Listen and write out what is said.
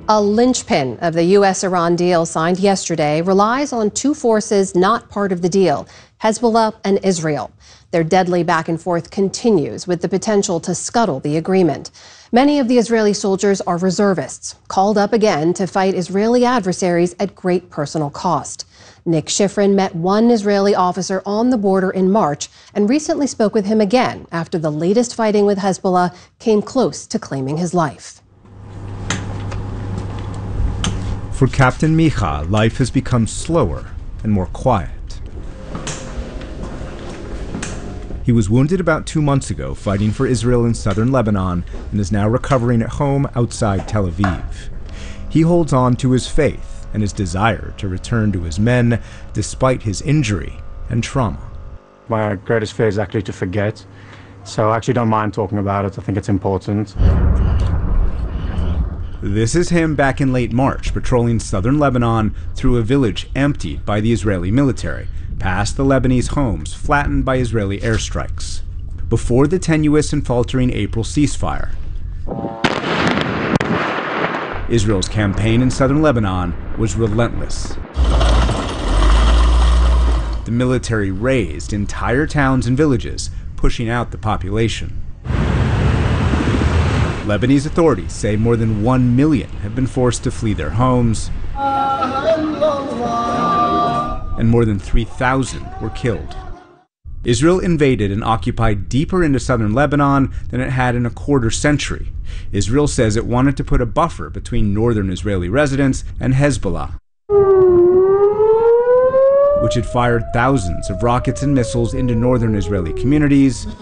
A linchpin of the U.S.-Iran deal signed yesterday relies on two forces not part of the deal, Hezbollah and Israel. Their deadly back and forth continues with the potential to scuttle the agreement. Many of the Israeli soldiers are reservists, called up again to fight Israeli adversaries at great personal cost. Nick Schifrin met one Israeli officer on the border in March and recently spoke with him again after the latest fighting with Hezbollah came close to claiming his life. For Captain Micha, life has become slower and more quiet. He was wounded about 2 months ago fighting for Israel in southern Lebanon and is now recovering at home outside Tel Aviv. He holds on to his faith and his desire to return to his men despite his injury and trauma. My greatest fear is actually to forget, so I actually don't mind talking about it. I think it's important. This is him back in late March, patrolling southern Lebanon through a village emptied by the Israeli military, past the Lebanese homes flattened by Israeli airstrikes. Before the tenuous and faltering April ceasefire, Israel's campaign in southern Lebanon was relentless. The military razed entire towns and villages, pushing out the population. Lebanese authorities say more than 1 million have been forced to flee their homes, and more than 3,000 were killed. Israel invaded and occupied deeper into southern Lebanon than it had in a quarter century. Israel says it wanted to put a buffer between northern Israeli residents and Hezbollah, which had fired thousands of rockets and missiles into northern Israeli communities